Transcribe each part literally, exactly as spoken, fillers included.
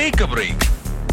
Take A break.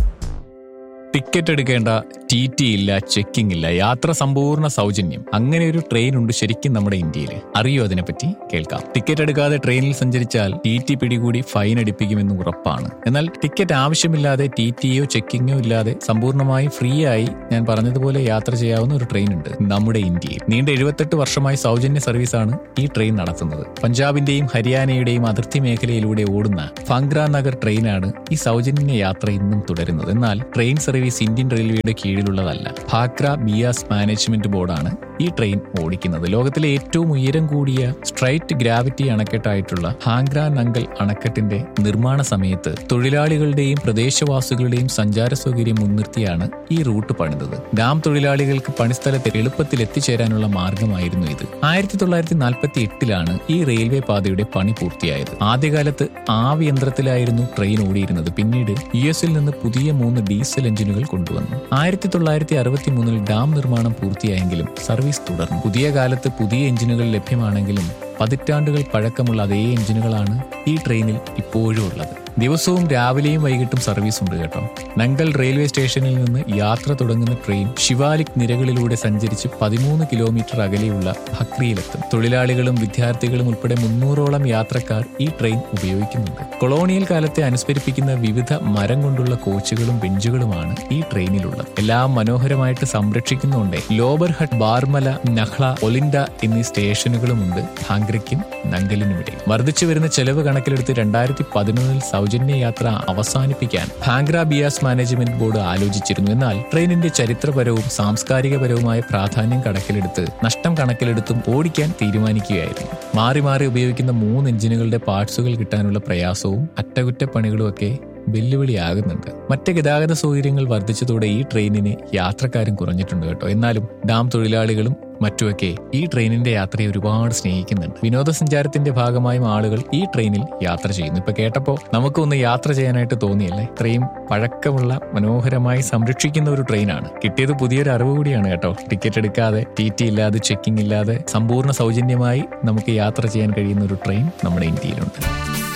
Ticket എടുക്കേണ്ട, T T ഇല്ല, checking ഇല്ല, യാത്ര സമ്പൂർണ്ണ സൗജന്യം. അങ്ങനെ ഒരു ട്രെയിൻ ഉണ്ട് ശരിക്കും നമ്മുടെ ഇന്ത്യയിൽ. അറിയോ അതിനെപ്പറ്റി? കേൾക്കാം. ടിക്കറ്റ് എടുക്കാതെ ട്രെയിനിൽ സഞ്ചരിച്ചാൽ ടി ടി പിടികൂടി ഫൈൻ അടിപ്പിക്കുമെന്ന് ഉറപ്പാണ്. എന്നാൽ ടിക്കറ്റ് ആവശ്യമില്ലാതെ, ടി ടിയോ ചെക്കിങ്ങോ ഇല്ലാതെ സമ്പൂർണ്ണമായി ഫ്രീ ആയി ഞാൻ പറഞ്ഞതുപോലെ യാത്ര ചെയ്യാവുന്ന ഒരു ട്രെയിൻ ഉണ്ട് നമ്മുടെ ഇന്ത്യയിൽ. നീണ്ട എഴുപത്തെട്ട് വർഷമായി സൗജന്യ സർവീസാണ് ഈ ട്രെയിൻ നടത്തുന്നത്. പഞ്ചാബിന്റെയും ഹരിയാനയുടെയും അതിർത്തി മേഖലയിലൂടെ ഓടുന്ന ഫാംഗ്ര നഗർ ട്രെയിനാണ് ഈ സൗജന്യ യാത്ര ഇന്നും തുടരുന്നത്. എന്നാൽ ട്രെയിൻ സർവീസ് ഇന്ത്യൻ റെയിൽവേയുടെ കീഴിലുള്ളതല്ല. ഭാക്ര ബിയാസ് മാനേജ്മെന്റ് ബോർഡാണ് ഈ ട്രെയിൻ ഓടിക്കുന്നത്. ലോകത്തിലെ ഏറ്റവും ഉയരം കൂടിയ സ്ട്രൈറ്റ് ഗ്രാവിറ്റി അണക്കെട്ടായിട്ടുള്ള ഭാംഗ്ര നങ്കൽ അണക്കെട്ടിന്റെ നിർമ്മാണ സമയത്ത് തൊഴിലാളികളുടെയും പ്രദേശവാസികളുടെയും സഞ്ചാര സൗകര്യം മുൻനിർത്തിയാണ് ഈ റൂട്ട് പണിതത്. ഡാം തൊഴിലാളികൾക്ക് പണിസ്ഥലത്ത് എളുപ്പത്തിൽ എത്തിച്ചേരാനുള്ള മാർഗമായിരുന്നു ഇത്. ആയിരത്തി തൊള്ളായിരത്തി നാൽപ്പത്തി എട്ടിലാണ് ഈ റെയിൽവേ പാതയുടെ പണി പൂർത്തിയായത്. ആദ്യകാലത്ത് ആവി യന്ത്രത്തിലായിരുന്നു ട്രെയിൻ ഓടിയിരുന്നത്. പിന്നീട് യു എസിൽ നിന്ന് പുതിയ മൂന്ന് ഡീസൽ എഞ്ചിനുകൾ കൊണ്ടുവന്നു. ആയിരത്തി തൊള്ളായിരത്തി അറുപത്തി മൂന്നിൽ ഡാം നിർമ്മാണം പൂർത്തിയായെങ്കിലും സർവീസ് തുടർന്നു. പുതിയ കാലത്ത് പുതിയ എഞ്ചിനുകൾ ലഭ്യമാണെങ്കിലും പതിറ്റാണ്ടുകൾ പഴക്കമുള്ള അതേ എഞ്ചിനുകളാണ് ഈ ട്രെയിനിൽ ഇപ്പോഴും ഉള്ളത്. ദിവസവും രാവിലെയും വൈകിട്ടും സർവീസ് ഉണ്ട് കേട്ടോ. നങ്കൽ റെയിൽവേ സ്റ്റേഷനിൽ നിന്ന് യാത്ര തുടങ്ങുന്ന ട്രെയിൻ ശിവാലിക് നിരകളിലൂടെ സഞ്ചരിച്ച് പതിമൂന്ന് കിലോമീറ്റർ അകലെയുള്ള ഭക്രിയിലെത്തും. തൊഴിലാളികളും വിദ്യാർത്ഥികളും ഉൾപ്പെടെ മുന്നൂറോളം യാത്രക്കാർ ഈ ട്രെയിൻ ഉപയോഗിക്കുന്നുണ്ട്. കൊളോണിയൽ കാലത്തെ അനുസ്മരിപ്പിക്കുന്ന വിവിധ മരം കൊണ്ടുള്ള കോച്ചുകളും ബെഞ്ചുകളുമാണ് ഈ ട്രെയിനിലുള്ളത്. എല്ലാം മനോഹരമായിട്ട് സംരക്ഷിക്കുന്നുണ്ട്. ലോബർഹട്ട്, ബാർമല, നഹ്ള, ഒലിൻഡ എന്നീ സ്റ്റേഷനുകളുമുണ്ട് ഭാംഗ്രയ്ക്കും നങ്കലിനുമിടെ. വർദ്ധിച്ചു വരുന്ന ചെലവ് കണക്കിലെടുത്ത് രണ്ടായിരത്തി പതിനൊന്നിൽ സൗജന്യ യാത്ര അവസാനിപ്പിക്കാൻ ഭാംഗ്ര ബിയാസ് മാനേജ്മെന്റ് ബോർഡ് ആലോചിച്ചിരുന്നു. എന്നാൽ ട്രെയിനിന്റെ ചരിത്രപരവും സാംസ്കാരികപരവുമായ പ്രാധാന്യം കണക്കിലെടുത്ത് നഷ്ടം കണക്കിലെടുത്തും ഓടിക്കാൻ തീരുമാനിക്കുകയായിരുന്നു. മാറി മാറി ഉപയോഗിക്കുന്ന മൂന്ന് എഞ്ചിനുകളുടെ പാർട്സുകൾ കിട്ടാനുള്ള പ്രയാസവും അറ്റകുറ്റപ്പണികളും ഒക്കെ വെല്ലുവിളിയാകുന്നുണ്ട്. മറ്റ് ഗതാഗത സൗകര്യങ്ങൾ വർദ്ധിച്ചതോടെ ഈ ട്രെയിനിന് യാത്രക്കാരും കുറഞ്ഞിട്ടുണ്ട് കേട്ടോ. എന്നാലും ഡാം തൊഴിലാളികളും മറ്റുമൊക്കെ ഈ ട്രെയിനിന്റെ യാത്രയെ ഒരുപാട് സ്നേഹിക്കുന്നുണ്ട്. വിനോദസഞ്ചാരത്തിന്റെ ഭാഗമായും ആളുകൾ ഈ ട്രെയിനിൽ യാത്ര ചെയ്യുന്നു. ഇപ്പൊ കേട്ടപ്പോ നമുക്കൊന്ന് യാത്ര ചെയ്യാനായിട്ട് തോന്നിയല്ലേ? ഇത്രയും പഴക്കമുള്ള, മനോഹരമായി സംരക്ഷിക്കുന്ന ഒരു ട്രെയിനാണ്. കിട്ടിയത് പുതിയൊരു അറിവ് കൂടിയാണ് കേട്ടോ. ടിക്കറ്റ് എടുക്കാതെ, ടി ടി ഇല്ലാതെ, ചെക്കിംഗ് ഇല്ലാതെ സമ്പൂർണ്ണ സൗജന്യമായി നമുക്ക് യാത്ര ചെയ്യാൻ കഴിയുന്ന ഒരു ട്രെയിൻ നമ്മുടെ ഇന്ത്യയിലുണ്ട്.